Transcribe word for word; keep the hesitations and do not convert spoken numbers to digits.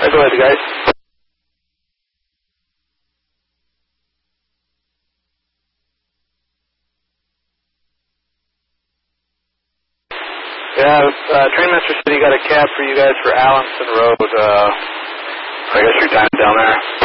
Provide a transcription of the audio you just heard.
Right, go ahead, guys. Yeah, uh, Trainmaster City got a cab for you guys for Allenson Road. Uh, I guess you're down down there.